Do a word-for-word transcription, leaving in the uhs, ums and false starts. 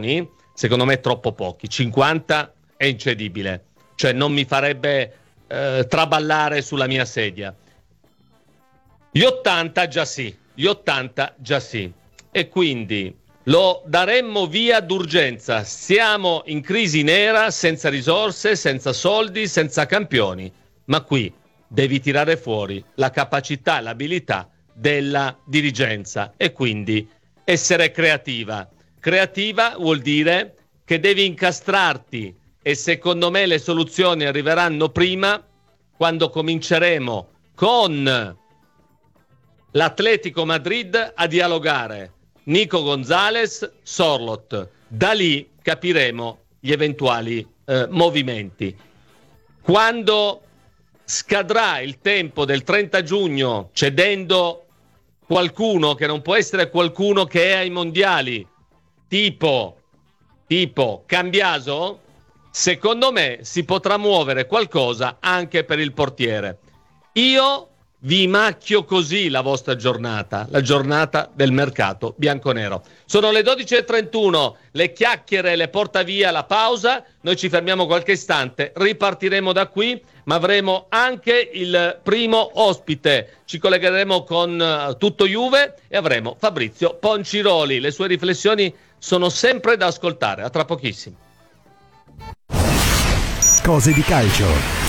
campioni, secondo me troppo pochi. cinquanta è incedibile, cioè non mi farebbe eh, traballare sulla mia sedia. Gli ottanta già sì, gli ottanta già sì. E quindi lo daremmo via d'urgenza. Siamo in crisi nera, senza risorse, senza soldi, senza campioni. Ma qui devi tirare fuori la capacità e l'abilità della dirigenza e quindi essere creativa. Creativa vuol dire che devi incastrarti, e secondo me le soluzioni arriveranno prima quando cominceremo con l'Atletico Madrid a dialogare. Nico Gonzalez, Sorloth. Da lì capiremo gli eventuali eh, movimenti. Quando scadrà il tempo del trenta giugno, cedendo qualcuno che non può essere qualcuno che è ai mondiali, tipo, tipo Cambiaso, secondo me si potrà muovere qualcosa anche per il portiere. Io vi macchio così la vostra giornata, la giornata del mercato bianconero. Sono le dodici e trentuno, le chiacchiere le porta via la pausa, noi ci fermiamo qualche istante, ripartiremo da qui, ma avremo anche il primo ospite. Ci collegheremo con uh, Tutto Juve e avremo Fabrizio Ponciroli. Le sue riflessioni sono sempre da ascoltare. A tra pochissimo. Cose di calcio.